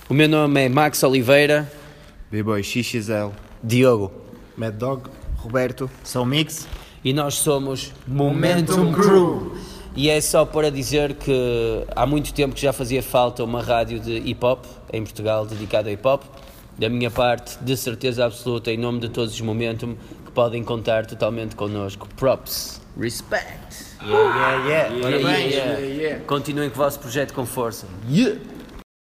O meu nome é Max Oliveira. B-Boy XXL. Diogo. Mad Dog. Roberto. São Mix. E nós somos Momentum Crew. E é só para dizer que há muito tempo que já fazia falta uma rádio de hip-hop em Portugal dedicada a hip-hop. Da minha parte, de certeza absoluta, em nome de todos os Momentum, que podem contar totalmente connosco. Props. Respect. Yeah. Parabéns. Continuem com o vosso projeto com força. Yeah.